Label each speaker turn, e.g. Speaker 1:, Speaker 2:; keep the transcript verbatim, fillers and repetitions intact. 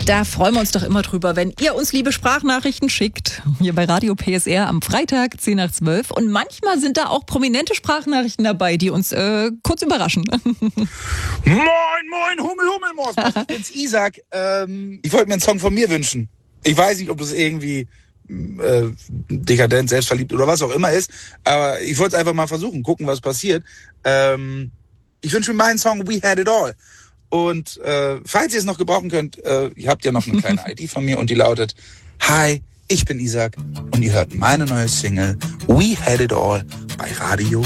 Speaker 1: Da freuen wir uns doch immer drüber, wenn ihr uns liebe Sprachnachrichten schickt. Hier bei Radio P S R am Freitag, zehn nach zwölf. Und manchmal sind da auch prominente Sprachnachrichten dabei, die uns äh, kurz überraschen.
Speaker 2: Moin, moin, Hummel, Hummel, Mors. Ich bin's, Isaac. Ähm, ich wollte mir einen Song von mir wünschen. Ich weiß nicht, ob das irgendwie äh, dekadent, selbstverliebt oder was auch immer ist. Aber ich wollte es einfach mal versuchen, gucken, was passiert. Ähm, ich wünsche mir meinen Song We Had It All. Und äh, falls ihr es noch gebrauchen könnt, äh, ihr habt ja noch eine kleine I D von mir und die lautet: Hi, ich bin Isaac und ihr hört meine neue Single We Had It All bei Radio